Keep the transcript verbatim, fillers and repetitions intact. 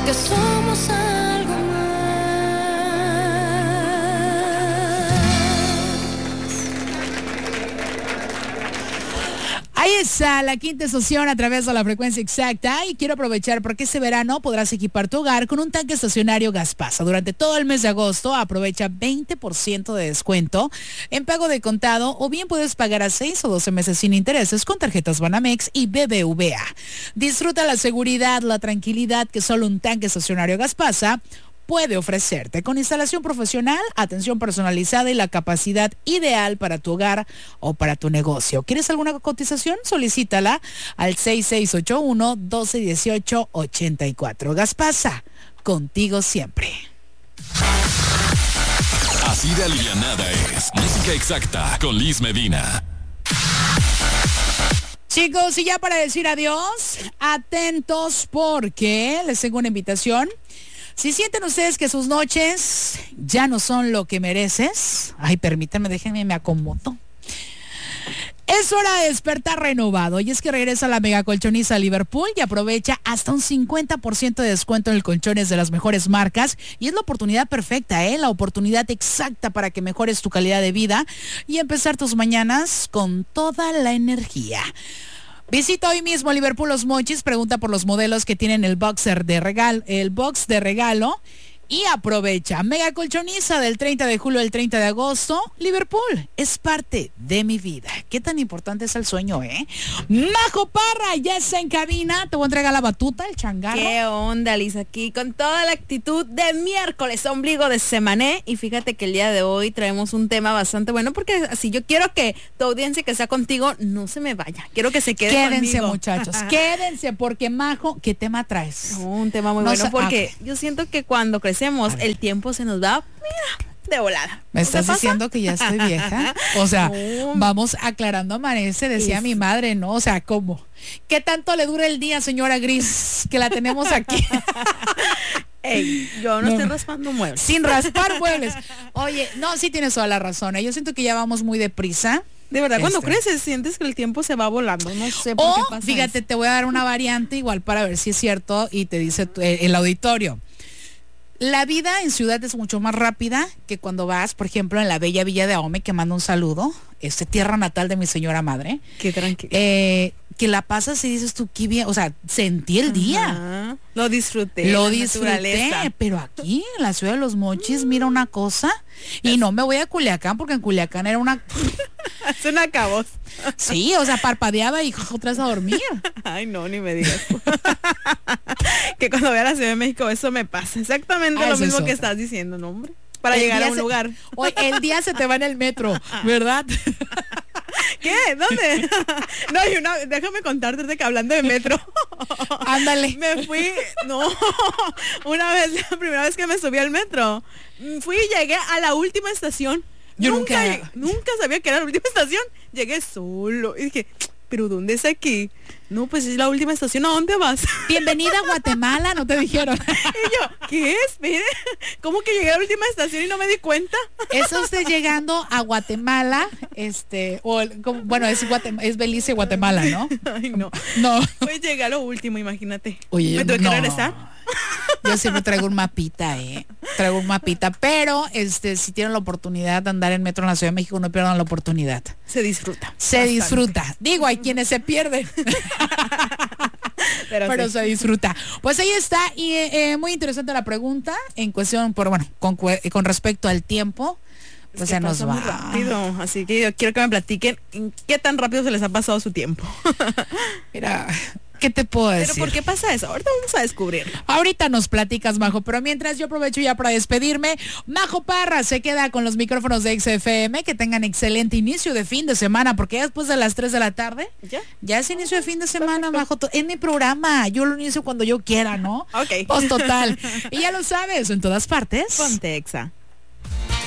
que somos algo más. Ahí está la quinta estación a través de la frecuencia exacta y quiero aprovechar porque este verano podrás equipar tu hogar con un tanque estacionario Gaspasa. Durante todo el mes de agosto aprovecha veinte por ciento de descuento en pago de contado o bien puedes pagar a seis o doce meses sin intereses con tarjetas Banamex y B B V A. Disfruta la seguridad, la tranquilidad que solo un tanque estacionario Gaspasa puede ofrecerte, con instalación profesional, atención personalizada y la capacidad ideal para tu hogar o para tu negocio. ¿Quieres alguna cotización? Solicítala al seis seis ocho uno, uno dos uno ocho, ocho cuatro. Gaspasa, contigo siempre. Así de alivianada es Música Exacta con Liz Medina. Chicos, y ya para decir adiós, atentos porque les tengo una invitación. Si sienten ustedes que sus noches ya no son lo que mereces, ay, permítanme, déjenme, me acomodo. Es hora de despertar renovado y es que regresa la mega colchoniza Liverpool y aprovecha hasta un cincuenta por ciento de descuento en colchones de las mejores marcas y es la oportunidad perfecta, ¿eh? La oportunidad exacta para que mejores tu calidad de vida y empezar tus mañanas con toda la energía. Visita hoy mismo Liverpool Los Mochis, pregunta por los modelos que tienen el boxer de regalo, el box de regalo y aprovecha. Mega colchoniza del treinta de julio al treinta de agosto. Liverpool es parte de mi vida. Qué tan importante es el sueño, ¿eh? Majo Parra ya está en cabina. Te voy a entregar la batuta, el changarro. ¿Qué onda, Liz? Aquí con toda la actitud de miércoles, ombligo de semané. Y fíjate que el día de hoy traemos un tema bastante bueno porque así yo quiero que tu audiencia que está contigo no se me vaya. Quiero que se quede Quédense, conmigo. muchachos. Quédense porque, Majo, ¿qué tema traes? No, un tema muy No bueno sé, porque okay. yo siento que cuando crecemos el tiempo se nos va, mira, de volada. ¿Me estás pasa? diciendo que ya estoy vieja? O sea, No. vamos aclarando amanece, decía Es... mi madre, ¿no? O sea, ¿cómo? ¿Qué tanto le dura el día, señora Gris, que la tenemos aquí? Ey, yo no, No. estoy raspando muebles. Sin raspar muebles. Oye, no, sí tienes toda la razón, ¿eh? Yo siento que ya vamos muy deprisa. De verdad, cuando Este. creces sientes que el tiempo se va volando. No sé por O, qué pasa fíjate, eso. te voy a dar una variante igual para ver si es cierto y te dice tu- eh, el auditorio. La vida en ciudad es mucho más rápida que cuando vas, por ejemplo, en la bella Villa de Ahome, que mando un saludo, este tierra natal de mi señora madre. Qué tranquilo. Eh, que la pasas y dices tú, qué bien, o sea, sentí el día. Ajá. Lo disfruté. Lo la disfruté, naturaleza. pero aquí en la ciudad de Los Mochis, mira una cosa, y no me voy a Culiacán porque en Culiacán era una, Es una cabos. sí, o sea, parpadeaba y otra vez a dormir. Ay, no, ni me digas. Que cuando voy a la Ciudad de México eso me pasa. Exactamente Ah, lo eso es mismo que otra. estás diciendo, ¿no, hombre? Para El llegar día a un se- lugar. Hoy el día se te va en el metro, ¿verdad? ¿Qué? ¿Dónde? No, y una, déjame contarte de que hablando de metro. Ándale. Me fui, no, una vez, la primera vez que me subí al metro, fui y llegué a la última estación. Yo nunca, nunca- llegué- nunca sabía que era la última estación. Llegué solo y dije, ¿pero dónde es aquí? No, pues es la última estación, ¿a dónde vas? Bienvenida a Guatemala, ¿no te dijeron? Y yo, ¿qué? Espere, ¿cómo que llegué a la última estación y no me di cuenta? Es usted llegando a Guatemala, este, o el- como- bueno, es Guatem- es Belice, Guatemala, ¿no? Ay, no. No. Pues llegué a lo último, imagínate. Oye, me tuve no. que regresar. Yo siempre traigo un mapita, eh. Traigo un mapita, pero este, si tienen la oportunidad de andar en metro en la Ciudad de México, no pierdan la oportunidad. Se disfruta. Se bastante. disfruta. Digo, hay quienes se pierden. Pero, Pero sí. se disfruta. Pues ahí está, y eh, eh, muy interesante la pregunta en cuestión, por bueno, con, cue- con respecto al tiempo, Es pues que se nos pasa va. muy rápido, así que yo quiero que me platiquen en qué tan rápido se les ha pasado su tiempo. Mira, ¿qué te puedo Pero decir? ¿por qué pasa eso? Ahorita vamos a descubrirlo. Ahorita nos platicas, Majo, pero mientras yo aprovecho ya para despedirme. Majo Parra se queda con los micrófonos de X F M. Que tengan excelente inicio de fin de semana, porque ya después de las tres de la tarde, ¿Ya? ya es inicio de fin de semana, Majo. To- Es mi programa, yo lo inicio cuando yo quiera, ¿no? Ok. Pues total. Y ya lo sabes, en todas partes. Ponte, Exa.